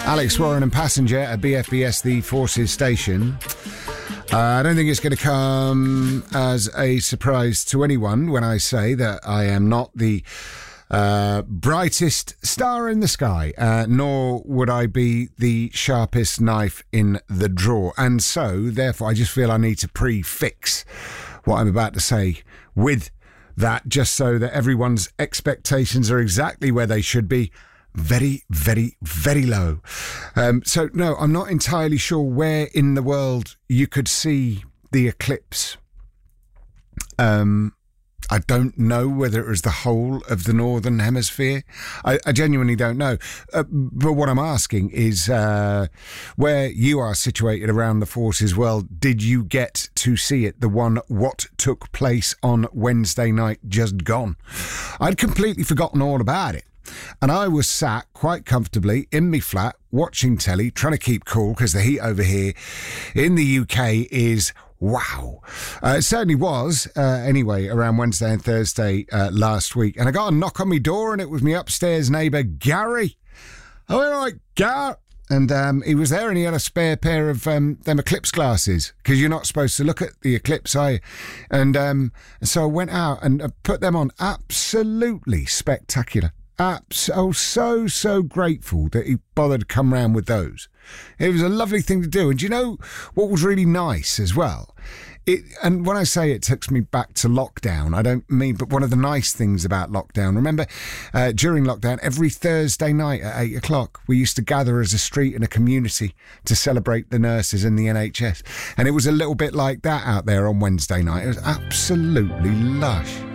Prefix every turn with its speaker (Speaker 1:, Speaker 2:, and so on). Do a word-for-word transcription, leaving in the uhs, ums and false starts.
Speaker 1: Alex Warren and Passenger at B F B S, the Forces station. Uh, I don't think it's going to come as a surprise to anyone when I say that I am not the uh, brightest star in the sky, uh, nor would I be the sharpest knife in the drawer. And so, therefore, I just feel I need to prefix what I'm about to say with that, just so that everyone's expectations are exactly where they should be. Very, very, very low. Um, so, no, I'm not entirely sure where in the world you could see the eclipse. Um, I don't know whether it was the whole of the Northern Hemisphere. I, I genuinely don't know. Uh, but what I'm asking is uh, where you are situated around the Forces world, did you get to see it? The one what took place on Wednesday night just gone. I'd completely forgotten all about it. And I was sat quite comfortably in my flat watching telly, trying to keep cool because the heat over here in the U K is wow. Uh, it certainly was, uh, anyway, around Wednesday and Thursday uh, last week. And I got a knock on my door and it was my upstairs neighbour, Gary. Oh, all right, Gar. And um, he was there and he had a spare pair of um, them eclipse glasses because you're not supposed to look at the eclipse, are you? And um, so I went out and uh, put them on. Absolutely spectacular. Abs- oh, so, so grateful that he bothered to come round with those. It was a lovely thing to do. And do you know what was really nice as well? It, and when I say it takes me back to lockdown, I don't mean, but one of the nice things about lockdown, remember, uh, during lockdown, every Thursday night at eight o'clock, we used to gather as a street and a community to celebrate the nurses and the N H S. And it was a little bit like that out there on Wednesday night. It was absolutely lush.